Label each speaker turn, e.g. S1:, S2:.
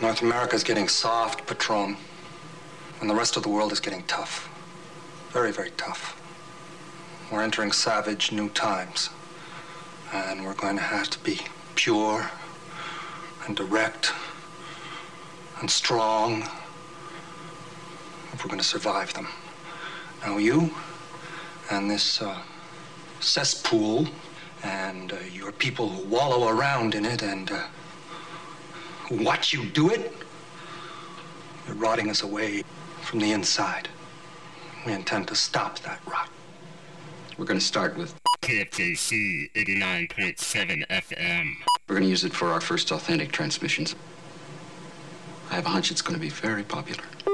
S1: North America is getting soft, Patron, and the rest of the world is getting tough. Very, very tough. We're entering savage new times, and we're going to have to be pure and direct and strong if we're going to survive them. Now you and this cesspool and your people who wallow around in it and who watch you do it, you're rotting us away from the inside. We intend to stop that rot.
S2: We're going to start with
S3: KFJC 89.7 FM.
S2: We're going to use it for our first authentic transmissions. I have a hunch it's going to be very popular.